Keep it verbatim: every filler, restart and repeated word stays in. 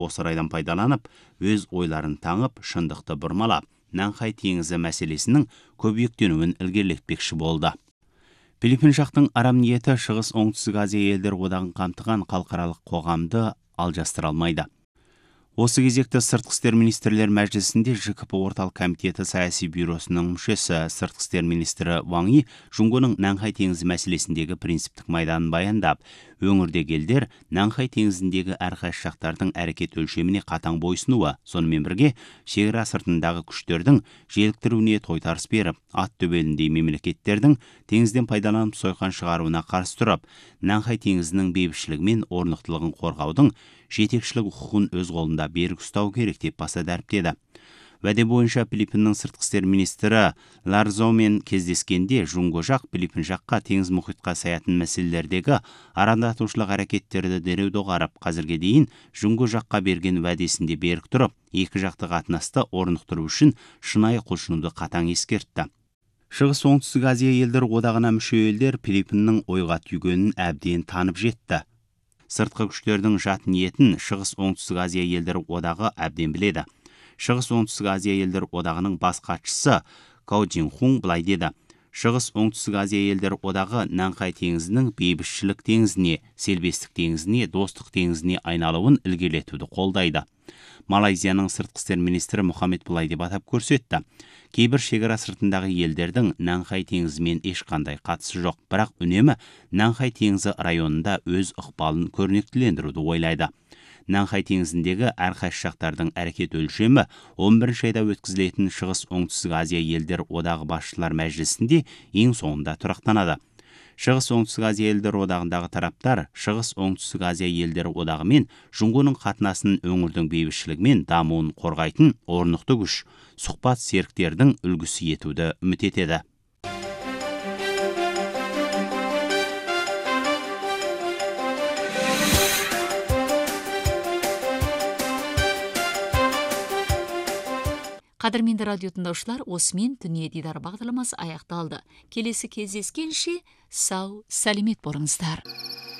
осы орайдан пайдаланып, өз ойларын таңып, шындықты бұрмалап, Нанхай теңізі мәселесінің көбейіктенуін ілгерілетпекші болды. Филиппин жақтың арам ниеті Шығыс Оңтүстік Азия елдер одағын қамтыған халықаралық қоғамды алжастыра алмайды. Осы кезекті сыртқы істер министрлер мәжілісінде ЖКП орталық комитеті саяси бюросының мүшесі сыртқы істер министрі Ван И Жұңғоның Нанхай теңізі мәселесіндегі принциптік майданын баяндап, өңірдегі елдер Нанхай теңізіндегі әрқайсы жақтардың әрекет өлшеміне қатаң бойсынуы, сонымен бірге шекара сыртындағы күштердің желіктіруіне тойтарыс беріп, ат төбеліндей мемлекеттердің теңізден пайдаланып сойқан шығаруына қарсы тұрып, Нанхай теңізінің бейбітшілігі мен орнықтылығын қорғаудың жетекшілік құқығын өз қолында берік ұстау керек деп баса дәріптеді. Уәде бойынша Филиппиннің сыртқы істер министрі Ларзоумен кездескенде Жұңго жақ Филиппин жаққа теңіз мұхитқа саятын мәселелердегі арандатушылық әрекеттерді дереу доғарып, қазірге дейін Жұңго жаққа берген уәдесінде берік тұрып, екі жақты қатынасты орнықтыру үшін шынайы құлшынуды қатаң ескертті. Шығыс Оңтүстік Азия елдер одағына мүше елдер Филиппиннің ойға түйгенін әбден танып жетті. Сыртқы күштердің жат ниетін Шығыс Оңтүстік Азия елдер одағы әбден біледі. Шығыс Оңтүстік Азия елдер одағының бас хатшысы Као Джинхун былай деді: Шығыс Оңтүстік Азия елдер одағы Нанхай теңізінің бейбітшілік теңізіне, селбестік теңізіне, достық теңізіне айналуын ілгерілетуді қолдайды. Малайзияның сыртқы істер министрі Мұхаммед былай деп атап көрсетті: Кейбір шекара сыртындағы елдердің Нанхай теңізімен ешқандай қатысы жоқ, бірақ үнемі Нанхай теңізі районында өз ықпалын көрнектілендіруді ойлайды. Нанхай теңізіндегі әрқайсы жақтардың әрекет өлшемі он бірінші айда өткізілетін Шығыс Оңтүстік Азия елдер одағы басшылар мәжілісінде ең соңында тұрақтанады. Шығыс Оңтүстік Азия елдер одағындағы тараптар Шығыс Оңтүстік Азия елдер одағы мен Жұңғоның қатынасын өңірдің бейбітшілігі мен дамуын қорғайтын орнықты күш, сұхбат серіктердің үлгісі етуді үміт етеді. Қадірменді радио тыңдаушылар, осымен дүние дидар бағдарламасы аяқталды. Келесі кездескенше сау, сәлемет болыңыздар.